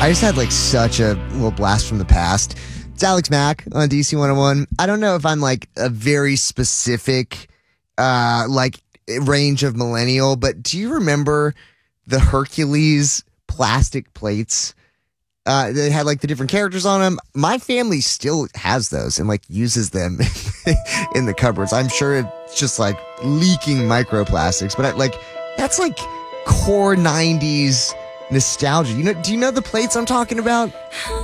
I just had like such a little blast from the past. It's Alex Mack on DC 101. I don't know if I'm like a very specific like range of millennial, but do you remember the Hercules plastic plates? They had like the different characters on them. My family still has those and like uses them in the cupboards. I'm sure it's just like leaking microplastics, but that's like core 90s nostalgia. Do you know the plates I'm talking about?